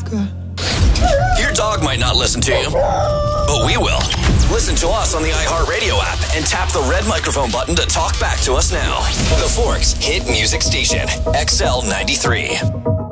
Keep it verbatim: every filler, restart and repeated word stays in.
I've got. Your dog might not listen to you, but we will. Listen to us on the iHeartRadio app and tap the red microphone button to talk back to us now. The Forks Hit Music Station, X L ninety-three.